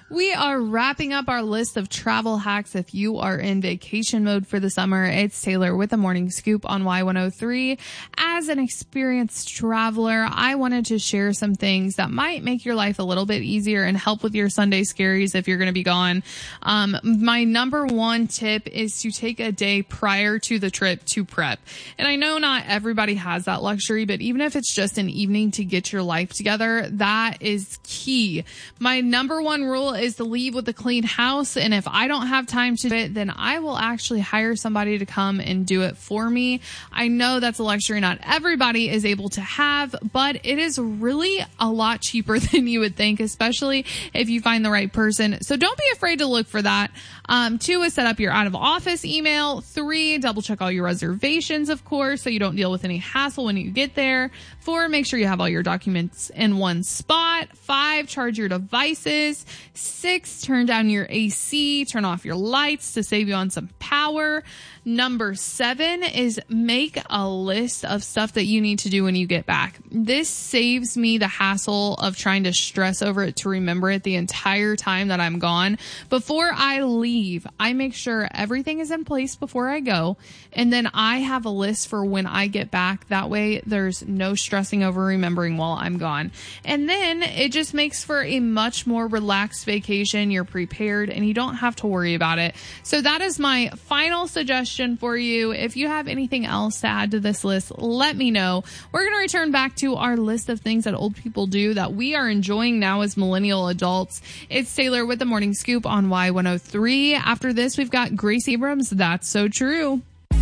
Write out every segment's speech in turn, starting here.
We are wrapping up our list of travel hacks if you are in vacation mode for the summer. It's Taylor with the Morning Scoop on Y103. As an experienced traveler, I wanted to share some things that might make your life a little bit easier and help with your Sunday scaries if you're going to be gone. My number one tip is to take a day prior to the trip to prep. And I know not everybody has that luxury, but even if it's just an evening to get your life together, that is key. My number one rule is to leave with a clean house. And if I don't have time to do it, then I will actually hire somebody to come and do it for me. I know that's a luxury not everybody is able to have, but it is really a lot cheaper than you would think, especially if you find the right person. So don't be afraid to look for that. 2 is set up your out of office email. 3, double check all your reservations, of course, so you don't deal with any hassle when you get there. 4, make sure you have all your documents in one spot. 5, charge your devices. 6, turn down your AC, turn off your lights to save you on some power. Number 7 is make a list of stuff that you need to do when you get back. This saves me the hassle of trying to stress over it to remember it the entire time that I'm gone. Before I leave, I make sure everything is in place before I go, and then I have a list for when I get back. That way there's no stressing over remembering while I'm gone. And then it just makes for a much more relaxed vacation. You're prepared and you don't have to worry about it. So that is my final suggestion for you. If you have anything else to add to this list, let me know. We're going to return back to our list of things that old people do that we are enjoying now as millennial adults. It's Taylor with the Morning Scoop on Y103. After this, we've got Grace Abrams. That's so true.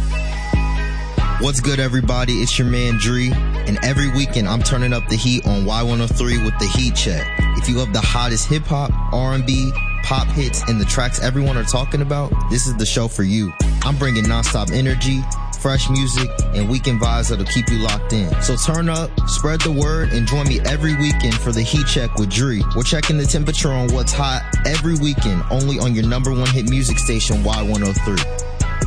What's good, everybody? It's your man, Dree. And every weekend, I'm turning up the heat on Y103 with the Heat Check. If you love the hottest hip-hop, R&B, pop hits, and the tracks everyone are talking about, this is the show for you. I'm bringing nonstop energy, fresh music, and weekend vibes that'll keep you locked in. So turn up, spread the word, and join me every weekend for the Heat Check with Dree. We're checking the temperature on what's hot every weekend, only on your number one hit music station, Y103.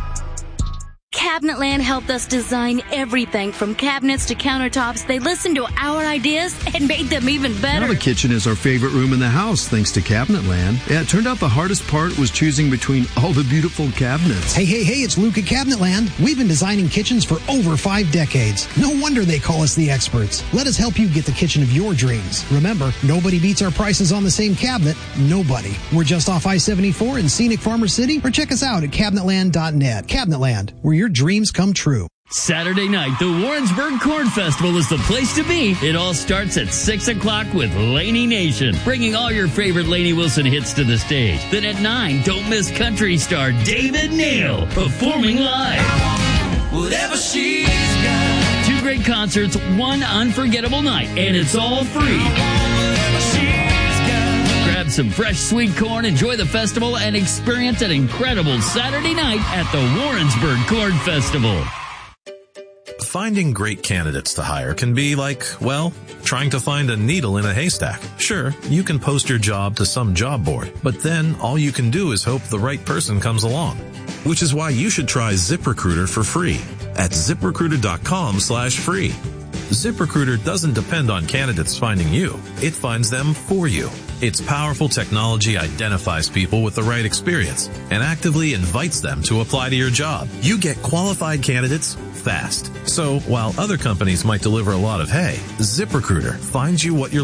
Cabinetland helped us design everything from cabinets to countertops. They listened to our ideas and made them even better. Now the kitchen is our favorite room in the house, thanks to Cabinetland. Yeah, it turned out the hardest part was choosing between all the beautiful cabinets. Hey, it's Luke at Cabinetland. We've been designing kitchens for over 5 decades. No wonder they call us the experts. Let us help you get the kitchen of your dreams. Remember, nobody beats our prices on the same cabinet. Nobody. We're just off I-74 in scenic Farmer City, or check us out at cabinetland.net. Cabinetland, where your dreams come true. Saturday night, the Warrensburg Corn Festival is the place to be. It all starts at 6 o'clock with Lainey Nation, bringing all your favorite Lainey Wilson hits to the stage. Then at 9, don't miss country star David Neal performing live. Whatever she's got. 2 great concerts, 1 unforgettable night, and it's all free. Grab some fresh sweet corn, enjoy the festival, and experience an incredible Saturday night at the Warrensburg Corn Festival. Finding great candidates to hire can be like, well, trying to find a needle in a haystack. Sure, you can post your job to some job board, but then all you can do is hope the right person comes along. Which is why you should try ZipRecruiter for free at ZipRecruiter.com/free. ZipRecruiter doesn't depend on candidates finding you. It finds them for you. Its powerful technology identifies people with the right experience and actively invites them to apply to your job. You get qualified candidates fast. So while other companies might deliver a lot of hay, ZipRecruiter finds you what you're